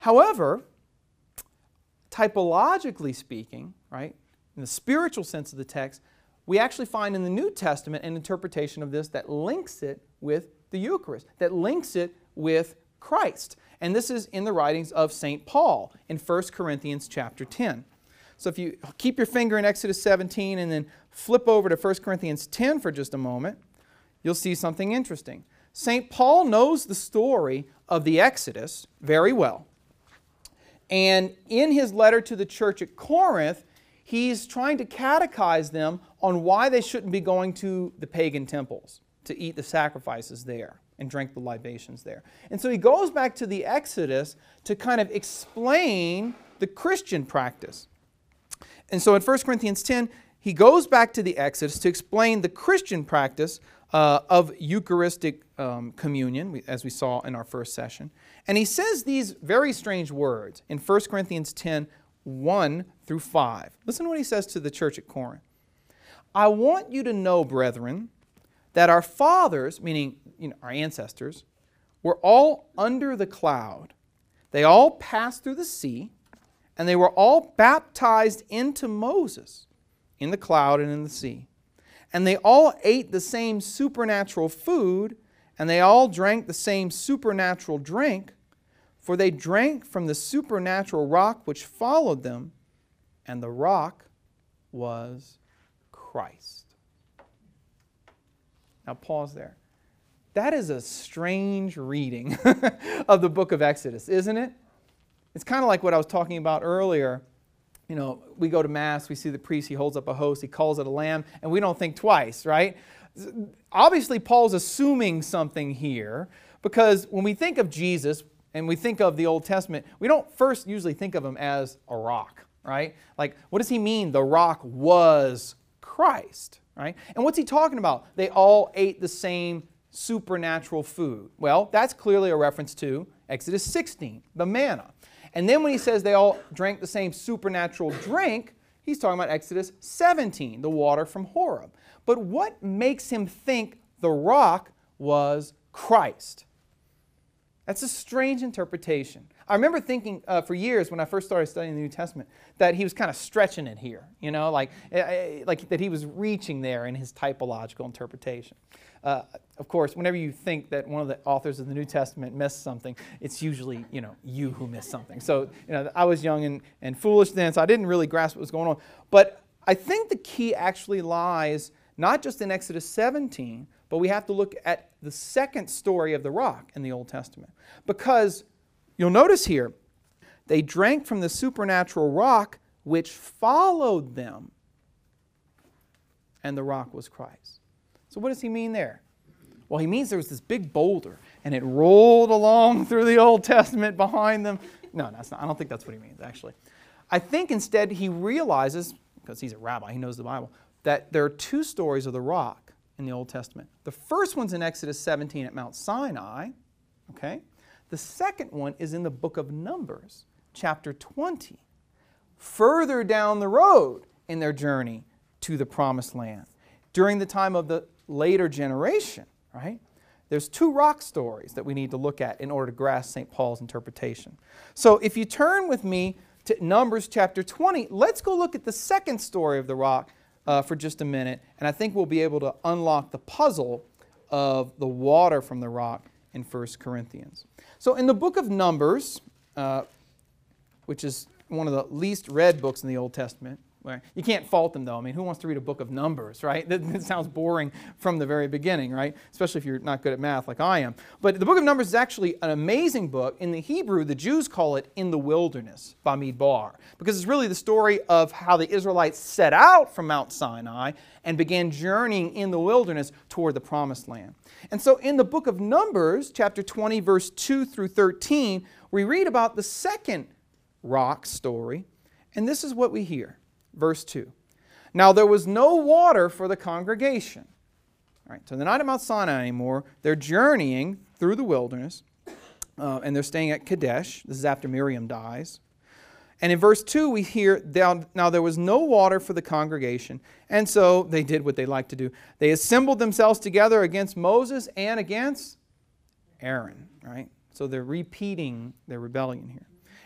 However, typologically speaking, right, in the spiritual sense of the text, we actually find in the New Testament an interpretation of this that links it with the Eucharist, that links it with Christ. And this is in the writings of St. Paul in 1 Corinthians chapter 10. So if you keep your finger in Exodus 17 and then flip over to 1 Corinthians 10 for just a moment, you'll see something interesting. St. Paul knows the story of the Exodus very well. And in his letter to the church at Corinth, he's trying to catechize them on why they shouldn't be going to the pagan temples to eat the sacrifices there and drink the libations there. And so he goes back to the Exodus to kind of explain the Christian practice. And so in 1 Corinthians 10, he goes back to the Exodus to explain the Christian practice of Eucharistic communion, as we saw in our first session. And he says these very strange words in 1 Corinthians 10, 1 through 5. Listen to what he says to the church at Corinth. I want you to know, brethren, that our fathers, meaning our ancestors, were all under the cloud. They all passed through the sea, and they were all baptized into Moses in the cloud and in the sea. And they all ate the same supernatural food, and they all drank the same supernatural drink, for they drank from the supernatural rock which followed them, and the rock was Christ. Now pause there. That is a strange reading of the book of Exodus, isn't it? It's kind of like what I was talking about earlier. We go to Mass, we see the priest, he holds up a host, he calls it a lamb, and we don't think twice, right? Obviously, Paul's assuming something here, because when we think of Jesus and we think of the Old Testament, we don't first usually think of him as a rock, right? Like, what does he mean? The rock was Christ, right? And what's he talking about? They all ate the same supernatural food. Well, that's clearly a reference to Exodus 16, the manna. And then when he says they all drank the same supernatural drink, he's talking about Exodus 17, the water from Horeb. But what makes him think the rock was Christ? That's a strange interpretation. I remember thinking for years when I first started studying the New Testament that he was kind of stretching it here, like that he was reaching there in his typological interpretation. Of course, whenever you think that one of the authors of the New Testament missed something, it's usually, you who missed something. So, I was young and foolish then, so I didn't really grasp what was going on. But I think the key actually lies not just in Exodus 17, but we have to look at the second story of the rock in the Old Testament. Because you'll notice here, they drank from the supernatural rock which followed them, and the rock was Christ. So what does he mean there? Well, he means there was this big boulder, and it rolled along through the Old Testament behind them. No, that's not. I don't think that's what he means, actually. I think instead he realizes, because he's a rabbi, he knows the Bible, that there are two stories of the rock in the Old Testament. The first one's in Exodus 17 at Mount Sinai. Okay? The second one is in the book of Numbers, chapter 20, further down the road in their journey to the Promised Land. During the time of the later generation, right? There's two rock stories that we need to look at in order to grasp St. Paul's interpretation. So if you turn with me to Numbers chapter 20, let's go look at the second story of the rock for just a minute, and I think we'll be able to unlock the puzzle of the water from the rock in 1 Corinthians. So in the book of Numbers, which is one of the least read books in the Old Testament, right? You can't fault them, though. I mean, who wants to read a book of Numbers, right? That sounds boring from the very beginning, right? Especially if you're not good at math like I am. But the book of Numbers is actually an amazing book. In the Hebrew, the Jews call it In the Wilderness, Bamidbar, because it's really the story of how the Israelites set out from Mount Sinai and began journeying in the wilderness toward the Promised Land. And so in the book of Numbers, chapter 20, verse 2 through 13, we read about the second rock story, and this is what we hear. Verse 2. Now there was no water for the congregation. All right, so they're not at Mount Sinai anymore. They're journeying through the wilderness, and they're staying at Kadesh. This is after Miriam dies. And in verse 2 we hear, now there was no water for the congregation, and so they did what they like to do. They assembled themselves together against Moses and against Aaron. Right? So they're repeating their rebellion here.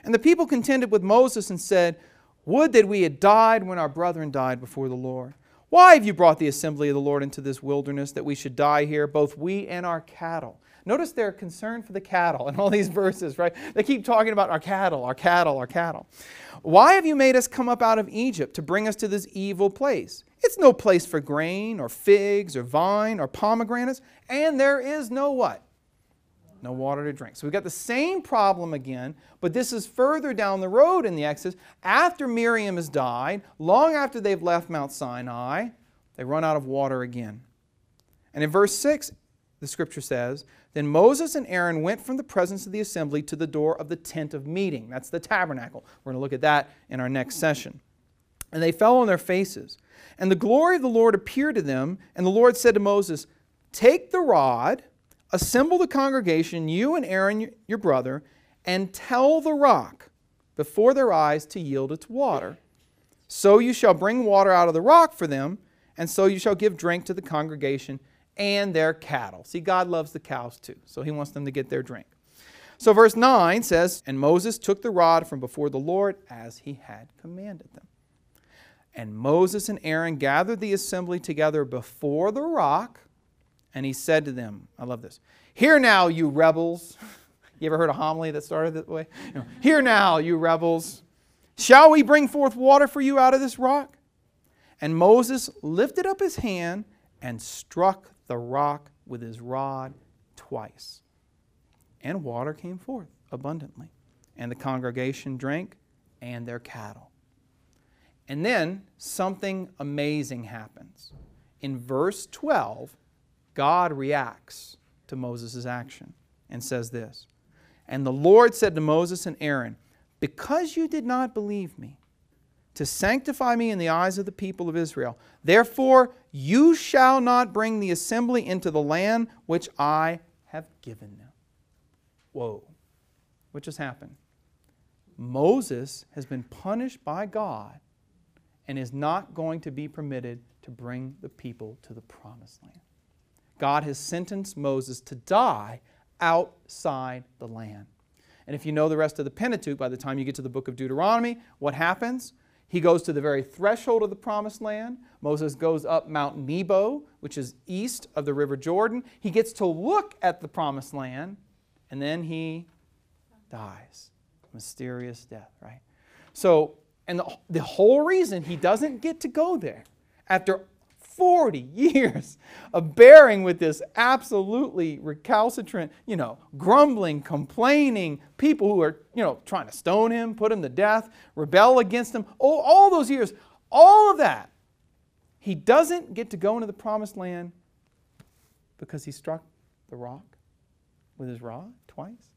And the people contended with Moses and said, would that we had died when our brethren died before the Lord. Why have you brought the assembly of the Lord into this wilderness, that we should die here, both we and our cattle? Notice their concern for the cattle in all these verses, right? They keep talking about our cattle, our cattle, our cattle. Why have you made us come up out of Egypt to bring us to this evil place? It's no place for grain or figs or vine or pomegranates, and there is no what? No water to drink. So we've got the same problem again, but this is further down the road in the Exodus. After Miriam has died, long after they've left Mount Sinai, they run out of water again. And in verse 6, the scripture says, then Moses and Aaron went from the presence of the assembly to the door of the tent of meeting. That's the tabernacle. We're going to look at that in our next session. And they fell on their faces. And the glory of the Lord appeared to them, and the Lord said to Moses, take the rod, assemble the congregation, you and Aaron your brother, and tell the rock before their eyes to yield its water. So you shall bring water out of the rock for them, and so you shall give drink to the congregation and their cattle. See, God loves the cows too, so He wants them to get their drink. So verse 9 says, and Moses took the rod from before the Lord as he had commanded them. And Moses and Aaron gathered the assembly together before the rock, and he said to them, I love this, hear now, you rebels. You ever heard a homily that started that way? Hear now, you rebels. Shall we bring forth water for you out of this rock? And Moses lifted up his hand and struck the rock with his rod twice. And water came forth abundantly. And the congregation drank, and their cattle. And then something amazing happens. In verse 12, God reacts to Moses' action and says this, and the Lord said to Moses and Aaron, because you did not believe me, to sanctify me in the eyes of the people of Israel, therefore you shall not bring the assembly into the land which I have given them. Whoa. What just happened? Moses has been punished by God and is not going to be permitted to bring the people to the promised land. God has sentenced Moses to die outside the land. And if you know the rest of the Pentateuch, by the time you get to the book of Deuteronomy, what happens? He goes to the very threshold of the promised land. Moses goes up Mount Nebo, which is east of the River Jordan. He gets to look at the promised land, and then he dies. Mysterious death, right? So, and the whole reason he doesn't get to go there after 40 years of bearing with this absolutely recalcitrant, grumbling, complaining people who are, trying to stone him, put him to death, rebel against him, all those years, all of that. He doesn't get to go into the promised land because he struck the rock with his rod twice.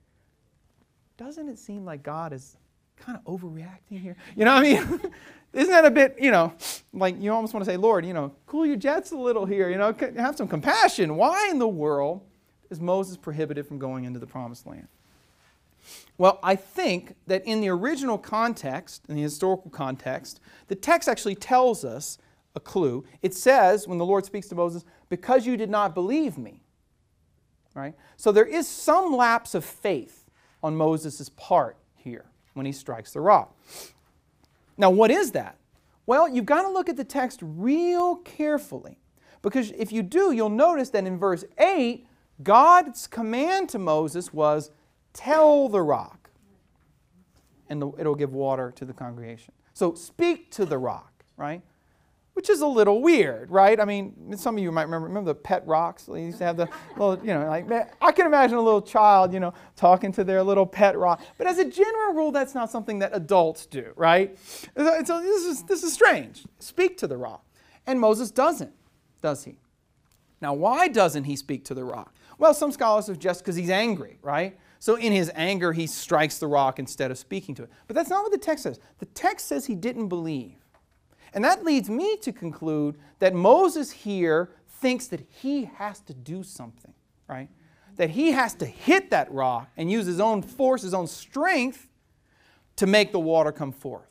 Doesn't it seem like God is kind of overreacting here? You know what I mean? Isn't that a bit, like you almost want to say, Lord, cool your jets a little here, have some compassion. Why in the world is Moses prohibited from going into the promised land? Well, I think that in the original context, in the historical context, the text actually tells us a clue. It says, when the Lord speaks to Moses, because you did not believe me. Right? So there is some lapse of faith on Moses' part here when he strikes the rock. Now, what is that? Well, you've got to look at the text real carefully, because if you do, you'll notice that in verse 8, God's command to Moses was, tell the rock, and it'll give water to the congregation. So speak to the rock, right? Which is a little weird, right? I mean, some of you might remember the pet rocks? They used to have the little, I can imagine a little child, talking to their little pet rock. But as a general rule, that's not something that adults do, right? So this is strange. Speak to the rock. And Moses doesn't, does he? Now, why doesn't he speak to the rock? Well, some scholars suggest because he's angry, right? So in his anger, he strikes the rock instead of speaking to it. But that's not what the text says. The text says he didn't believe. And that leads me to conclude that Moses here thinks that he has to do something, right? That he has to hit that rock and use his own force, his own strength to make the water come forth.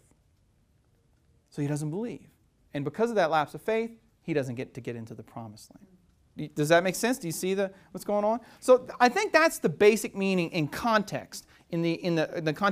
So he doesn't believe. And because of that lapse of faith, he doesn't get to get into the promised land. Does that make sense? Do you see what's going on? So I think that's the basic meaning in context, in the context